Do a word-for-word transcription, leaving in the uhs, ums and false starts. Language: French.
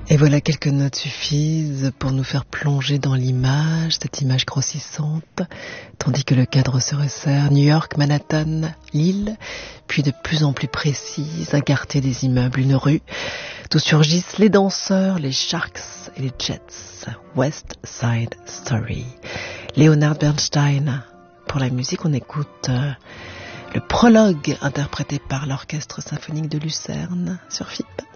Et voilà, quelques notes suffisent pour nous faire plonger dans l'image, cette image grossissante, tandis que le cadre se resserre. New York, Manhattan, l'île, puis de plus en plus précise, un quartier des immeubles, une rue, d'où surgissent les danseurs, les Sharks et les Jets. West Side Story. Leonard Bernstein. Pour la musique, on écoute euh, le prologue interprété par l'Orchestre symphonique de Lucerne sur F I P.